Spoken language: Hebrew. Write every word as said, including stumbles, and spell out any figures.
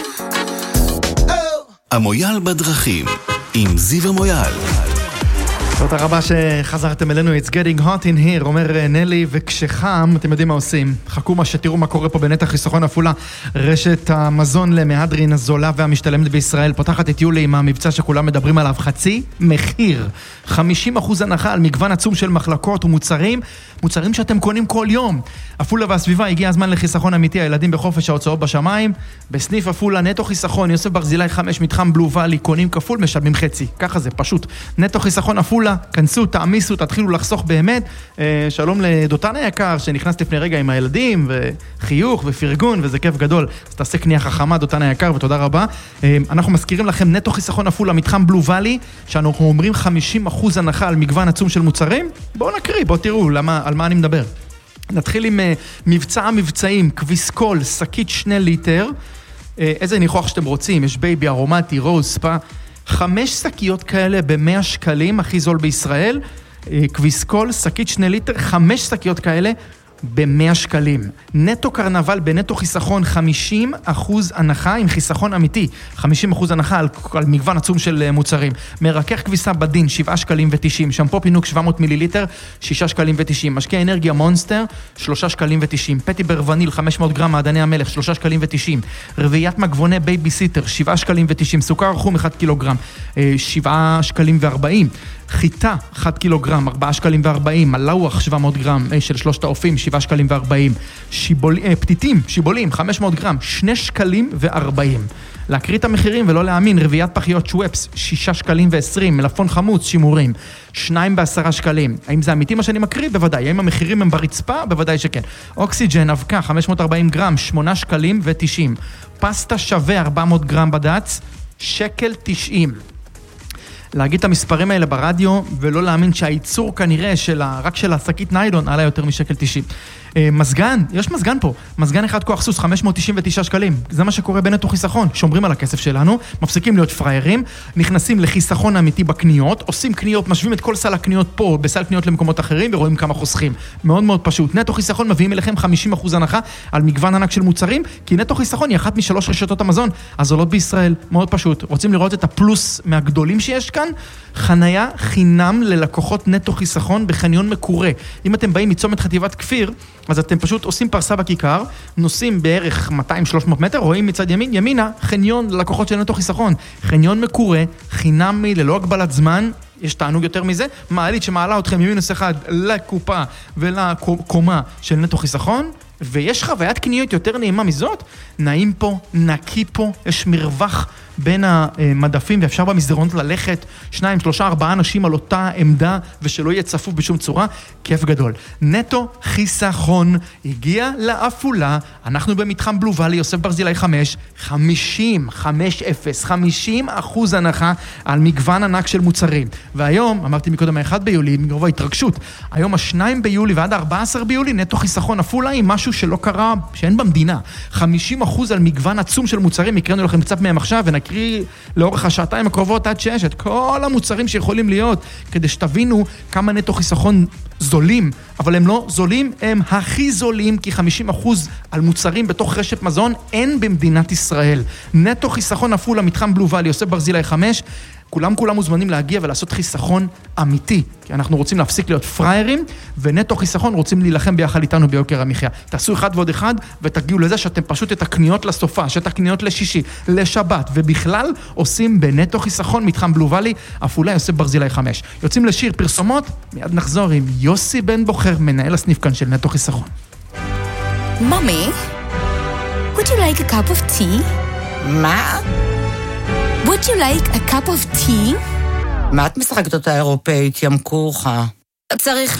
המויאל בדרכים עם זיו המויאל. תודה רבה שחזרתם אלינו. It's getting hot in here, אומר נלי, וכשחם, אתם יודעים מה עושים. חכו מה שתראו מה קורה פה בנתח חיסכון עפולה. רשת המזון למהדרין הזולה והמשתלמת בישראל פותחת את יולי עם המבצע שכולם מדברים עליו, חצי מחיר. חמישים אחוז הנחה על מגוון עצום של מחלקות ומוצרים, מוצרים שאתם קונים כל יום. עפולה והסביבה, הגיע הזמן לחיסכון אמיתי, הילדים בחופש, ההוצאות בשמיים. בסניף עפולה, נטו חיסכון, יוסף ברזילי חמש, מתחם בלו ואלי, קונים כפול, משלמים חצי. ככה זה, פשוט. נטו חיסכון עפולה, כנסו, תעמיסו, תתחילו לחסוך באמת. אה, שלום לדותן היקר, שנכנס לפני רגע עם הילדים, וחיוך ופרגון, וזה כיף גדול. אז תעשה קנייה חכמה, דותן היקר, ותודה רבה. אה, אנחנו מזכירים לכם נטו חיסכון עפולה, מתחם בלו ואלי, שאנחנו אומרים חמישים אחוז הנחה על מגוון עצום של מוצרים. בואו נקריא, בואו תראו למה, על מה אני מדבר. נתחיל עם uh, מבצע המבצעים, קוויסקול, שקית שני ליטר, uh, איזה ניחוח שאתם רוצים, יש בייבי, ארומטי, רוז, ספה, חמש שקיות כאלה ב-מאה שקלים, הכי זול בישראל, uh, קוויסקול, שקית שני ליטר, חמש שקיות כאלה ב-מאה שקלים. נטו קרנבל בנטו חיסכון, חמישים אחוז הנחה עם חיסכון אמיתי, חמישים אחוז הנחה על, על מגוון עצום של מוצרים. מרכך כביסה בדין, שבעה שקלים ותשעים, שמפו פינוק שבע מאות מיליליטר, שישה שקלים ותשעים, משקה אנרגיה מונסטר, שלושה שקלים ותשעים, פטי ברווניל, חמש מאות גרם, מעדני המלך, שלושה שקלים ותשעים, רביעיית מגבוני בייביסיטר, שבעה שקלים ותשעים, סוכר חום, אחד קילוגרם, שבעה שקלים וארבעים, חיטה, אחד קילוגרם, ארבעה שקלים וארבעים, מלאוח, שבע מאות גרם, של שלושת האופים, שבעה שקלים וארבעים, שיבול, אה, פתיתים, שיבולים, חמש מאות גרם, שני שקלים וארבעים. להקריא את המחירים ולא להאמין, רביעיית פחיות שוואפס, שישה שקלים ועשרים, מלפון חמוץ, שימורים, שניים בעשרה שקלים. האם זה אמיתי מה שאני מקריא? בוודאי. האם המחירים הם ברצפה? בוודאי שכן. אוקסיג'ן, אבקה, חמש מאות וארבעים גרם, שמונה שקלים ותשעים. פסטה שווה, ארבע מאות גרם בדץ, שקל תשעים. להגיד את המספרים האלה ברדיו, ולא להאמין שהייצור כנראה של ה... רק של השקית ניילון עלה יותר משקל תשעים. מזגן, יש מזגן פה, מזגן אחד כוח סוס, חמש מאות תשעים ותשעה שקלים. זה מה שקורה בנטו חיסכון, שומרים על הכסף שלנו, מפסיקים להיות פריירים, נכנסים לחיסכון אמיתי בקניות, עושים קניות, משווים את כל סל הקניות פה, בסל קניות למקומות אחרים, ורואים כמה חוסכים. מאוד מאוד פשוט. נטו חיסכון מביאים אליכם חמישים אחוז הנחה על מגוון ענק של מוצרים, כי נטו חיסכון היא אחת משלוש רשתות המזון הזולות בישראל. מאוד פשוט. רוצים לראות את הפלוס מהגדולים שיש כאן? חנייה חינם ללקוחות נטו חיסכון בחניון מקורה. אם אתם באים מצומת חטיבת כפיר, אז אתם פשוט עושים פרסה בכיכר, נוסעים בערך מאתיים שלוש מאות מטר, רואים מצד ימין, ימינה, חניון ללקוחות של נטו חיסכון. חניון מקורה, חינמי, ללא הגבלת זמן, יש תענוג יותר מזה, מעלית שמעלה אתכם ממינוס אחד לקופה ולקומה של נטו חיסכון, ויש חוויית קניות יותר נעימה מזאת, נעים פה, נקי פה, יש מרווח בין המדפים, ואפשר במסדרונות ללכת, שניים, שלושה, ארבעה אנשים על אותה עמדה, ושלא יהיה צפוף בשום צורה, כיף גדול. נטו חיסכון, הגיע לעפולה, אנחנו במתחם בלו ואלי, יוסף ברזילי חמש, חמישים, חמש אפס, חמישים אחוז הנחה על מגוון ענק של מוצרים. והיום, אמרתי מקודם האחד ביולי, מגרוב ההתרגשות, היום השניים ביולי ועד ארבעה עשר ביולי, נטו חיסכון עפולה עם משהו שלא קרה, שאין במדינה. חמישים אחוז על מגוון עצום של מוצרים, הקראנו לכם קצת מהם עכשיו, ונקריא לאורך השעתיים הקרובות עד שש, את כל המוצרים שיכולים להיות, כדי שתבינו כמה נטו חיסכון זולים, אבל הם לא זולים, הם הכי זולים, כי חמישים אחוז על מוצרים בתוך רשת מזון אין במדינת ישראל. נטו חיסכון עפולה, מתחם בלו ואלי, יוסף ברזילי חמש, כולם כולם מוזמנים להגיע ולעשות חיסכון אמיתי, כי אנחנו רוצים להפסיק להיות פריירים, ונטו חיסכון רוצים להילחם ביחד איתנו ביוקר המחיה. תעשו אחד ועוד אחד, ותגיעו לזה שאתם פשוט את הקניות לסופה, שאת הקניות לשישי, לשבת, ובכלל עושים בנטו חיסכון, מתחם בלו ואלי, עפולה, יוסף ברזילי חמש. יוצאים לשיר פרסומות, מיד נחזור עם יוסי בן בוחר, מנהל הסניף כאן של נטו חיסכון. Mommy, would you like a cup of tea? מה? Would you like a cup of tea? מה את משחקת אותה אירופאית, ים כוחה? צריך